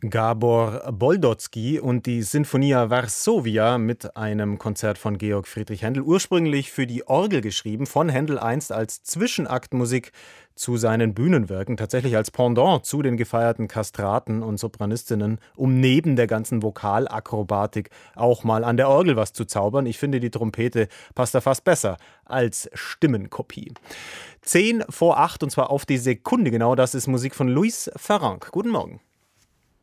Gabor Boldocky und die Sinfonia Varsovia mit einem Konzert von Georg Friedrich Händel, ursprünglich für die Orgel geschrieben, von Händel einst als Zwischenaktmusik zu seinen Bühnenwerken, tatsächlich als Pendant zu den gefeierten Kastraten und Sopranistinnen, um neben der ganzen Vokalakrobatik auch mal an der Orgel was zu zaubern. Ich finde, die Trompete passt da fast besser als Stimmenkopie. 7:50 und zwar auf die Sekunde genau, das ist Musik von Luis Farranc. Guten Morgen.